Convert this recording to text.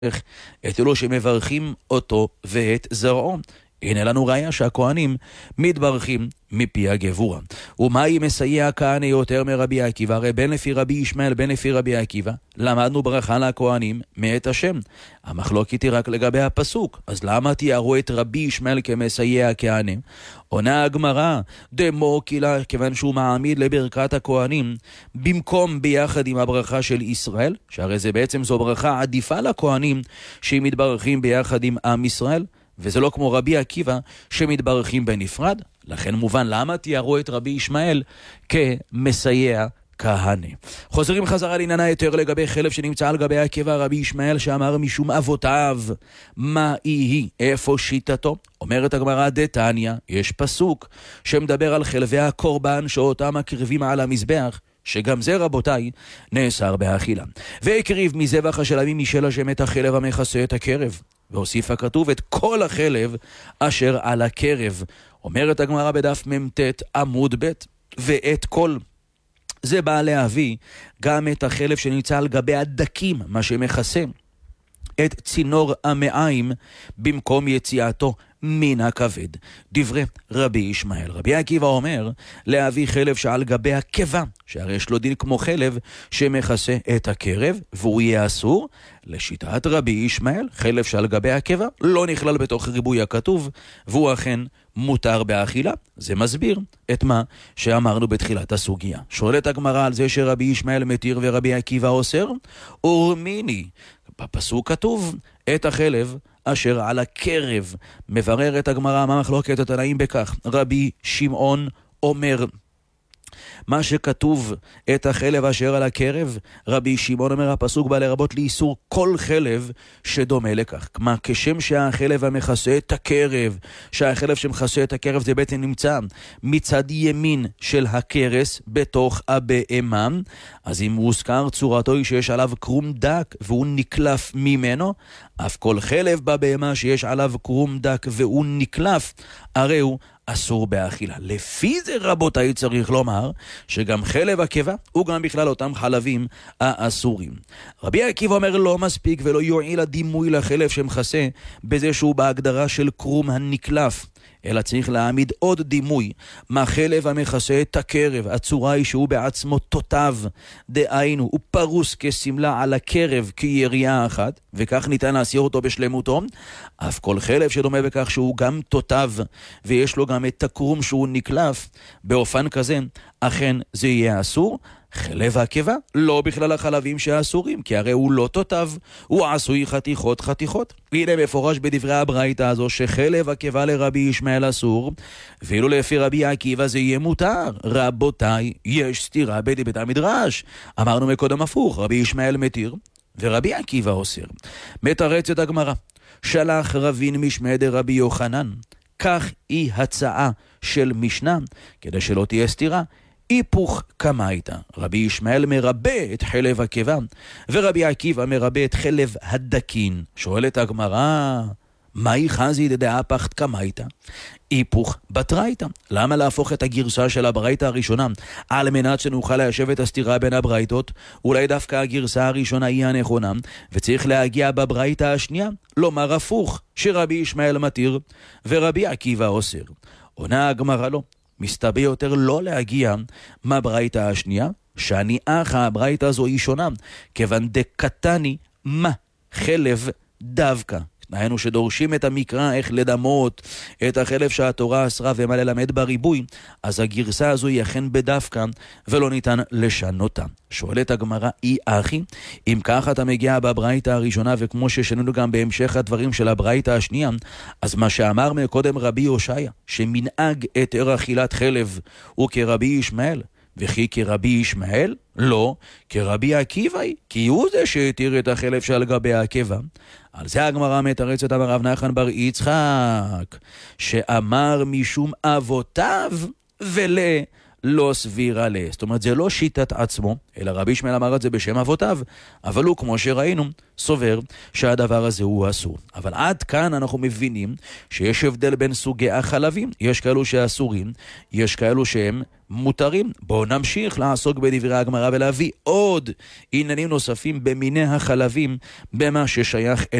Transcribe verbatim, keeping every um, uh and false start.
את אלו שמברכים אותו ואת זרעו. הנה לנו ראיה שהכהנים מתברכים מפי הגבורה. ומהי מסייע הכהן יותר מרבי עקיבא? הרי בין לפי רבי ישמעאל בין לפי רבי עקיבא למדנו ברכה לכהנים מאת השם. המחלוקת היא רק לגבי הפסוק, אז למה תיארו את רבי ישמעאל כמסייע הכהנים? עונה הגמרא דמו קילה, כיוון שהוא מעמיד לברכת הכהנים במקום ביחד עם הברכה של ישראל, שהרי זה בעצם זו ברכה עדיפה לכהנים שמתברכים ביחד עם עם ישראל, וזה לא כמו רבי עקיבא שמתברכים בנפרד. לכן מובן למה תיארו את רבי ישמעאל כמסייע כהנה. חוזרים חזרה לעניינה יותר לגבי חלב שנמצא על גבי עקבה. רבי ישמעאל שאמר משום אבותיו, מה היא? איפה שיטתו? אומרת הגמרא דתניא, יש פסוק שמדבר על חלבי הקורבן שאותם מקריבים על המזבח, שגם זה רבותיי נאסר באכילה. והקריב מזבח השלמים משל השם את החלב המכסה את הקרב, והוסיף הכתוב את כל החלב אשר על הקרב. אומרת הגמרא בדף ממתת עמוד ב', ואת כל זה בא להביא גם את החלב שנמצא על גבי הדקים, מה שמכסה את צינור המעיים במקום יציאתו מן הכבד. דברי רבי ישמעאל. רבי עקיבא אומר להביא חלב שעל גבי הקיבה, שהרי יש לו דין כמו חלב שמכסה את הקרב, והוא יהיה אסור. לשיטת רבי ישמעאל חלב שעל גבי הקיבה לא נכלל בתוך ריבוי הכתוב, והוא אכן מותר באכילה. זה מסביר את מה שאמרנו בתחילת הסוגיה. שואלת הגמרא על זה שרבי ישמעאל מתיר ורבי עקיבא אוסר. אורמיני, בפסוק כתוב את החלב אשר על הקרב. מבררת הגמרא מה מחלוקת התנאים בכך. רבי שמעון אומר מה שכתוב את החלב אשר על הקרב, רבי שמעון אומר הפסוק בא לרבות לאיסור כל חלב שדומה לכך. כמה כשם שהחלב המכסה את הקרב, שהחלב שמכסה את הקרב זה בעצם נמצא מצד ימין של הקרס בתוך הבהמה, אז אם הוזכר צורתו היא שיש עליו קרום דק והוא נקלף ממנו, אף כל חלב בבהמה שיש עליו קרום דק והוא נקלף, הרי הוא אסור באכילה. לפי זה רבותיי צריך לומר שגם חלב עקבה הוא גם בכלל אותם חלבים האסורים. רבי עקיבא אומר לא מספיק ולא יועיל הדימוי לחלב שמכסה בזה שהוא בהגדרה של קרום הנקלף, אלא צריך להעמיד עוד דימוי מהחלב המכסה את הקרב. הצורה היא שהוא בעצמו תותב, דהיינו הוא פרוס כסמלה על הקרב כיריעה אחת, וכך ניתן להסיר אותו בשלמותו. אף כל חלב שדומה בכך שהוא גם תותב ויש לו גם את הקרום שהוא נקלף באופן כזה, אכן זה יהיה אסור. חלב עקבה לא בכלל החלבים שאסורים, כי הרי הוא לא תותב, הוא עשוי חתיכות חתיכות. והנה מפורש בדברי הברייתא הזו שחלב עקבה לרבי ישמעאל אסור, ואילו לפי רבי עקיבא זה יהיה מותר. רבותיי, יש סתירה בית המדרש. אמרנו מקודם הפוך, רבי ישמעאל מתיר ורבי עקיבא אוסר. מתרצת הגמרא, שלח רבין משמע דרבי יוחנן, כך היא הצעה של משנה, כדי שלא תהיה סתירה. היפוך כמה הייתה, רבי ישמעאל מרבה את חלב עקבה ורבי עקיבא מרבה את חלב הדקין. שואלת הגמרא, מהי חזי דדעה פחת כמה הייתה? היפוך בתרייתא. למה להפוך את הגרסה של הברייתא הראשונה על מנת שנוכל ליישב את הסתירה בין הברייתות? אולי דווקא הגרסה הראשונה היא הנכונה וצריך להגיע בברייתא השנייה לומר הפוך, שרבי ישמעאל מתיר ורבי עקיבא אוסר. עונה הגמרא לא, מסתבר יותר לא להגיע מהברייתא השנייה, שאני אך הברייתא הזו היא שונה, כיוון דקתני מה חלב דווקא. היינו שדורשים את המקרא איך לדמות את החלב שהתורה אסרה ומה ללמד בריבוי, אז הגרסה הזו היא אכן בדווקא ולא ניתן לשנותה. שואלת הגמרא, אי אחי, אם ככה אתה מגיע בברייתא הראשונה וכמו ששנינו גם בהמשך הדברים של הברייתא השנייה, אז מה שאמר מקודם רבי הושעיה שמנהג את ער אכילת חלב הוא כרבי ישמעאל, וכי כרבי ישמעאל? לא, כרבי עקיבא, כי הוא זה שהתיר את החלב שעל גבי העקבה. על זה הגמרא מתרצת אמר רב נחמן בר יצחק, שאמר משום אבותיו ולה לא סבירה לה. זאת אומרת, זה לא שיטת עצמו, אלא רבי ישמעאל אמר את זה בשם אבותיו, אבל הוא, כמו שראינו, סובר שהדבר הזה הוא אסור. אבל עד כאן אנחנו מבינים שיש הבדל בין סוגי החלבים. יש כאלו שאסורים, יש כאלו שהם מותרים. בואו נמשיך לעסוק בדברי הגמרא ולהביא עוד עניינים נוספים במיני החלבים, במה ששייך אל